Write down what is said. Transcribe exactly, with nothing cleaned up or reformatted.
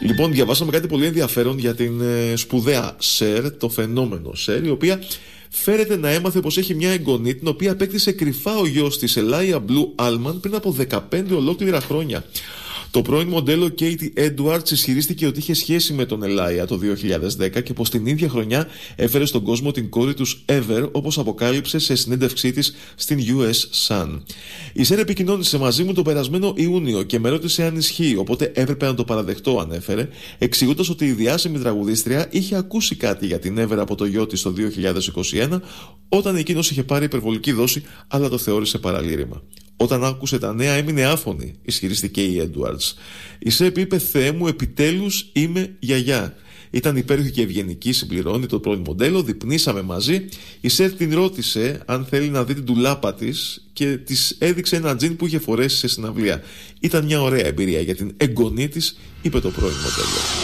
Λοιπόν, διαβάσαμε κάτι πολύ ενδιαφέρον για την ε, σπουδαία Σερ, το φαινόμενο Σερ, η οποία φέρεται να έμαθε πως έχει μια εγγονή την οποία απέκτησε κρυφά ο γιος της, Ελάια Μπλου Άλμαν, πριν από δεκαπέντε ολόκληρα χρόνια. Το πρώην μοντέλο Katie Edwards ισχυρίστηκε ότι είχε σχέση με τον Ελάια το δύο χιλιάδες δέκα και πως την ίδια χρονιά έφερε στον κόσμο την κόρη τους Ever, όπως αποκάλυψε σε συνέντευξή της στην γιου ες Sun. Η Σερ επικοινώνησε μαζί μου το περασμένο Ιούνιο και με ρώτησε αν ισχύει, οπότε έπρεπε να το παραδεχτώ, ανέφερε, εξηγώντας ότι η διάσημη τραγουδίστρια είχε ακούσει κάτι για την Ever από το γιο της το δύο χιλιάδες είκοσι ένα, όταν εκείνος είχε πάρει υπερβολική δόση, αλλά το θεώρησε παραλήρημα. Όταν άκουσε τα νέα έμεινε άφωνη, ισχυριστήκε η Edwards. Η Σερ είπε: «Θεέ μου, επιτέλους είμαι γιαγιά». Ήταν υπέροχη και ευγενική, συμπληρώνει το πρώην μοντέλο. Διπνήσαμε μαζί. Η Σερ την ρώτησε αν θέλει να δει την ντουλάπα της και της έδειξε ένα τζιν που είχε φορέσει σε συναυλία. Ήταν μια ωραία εμπειρία για την εγγονή της, είπε το πρώην μοντέλο.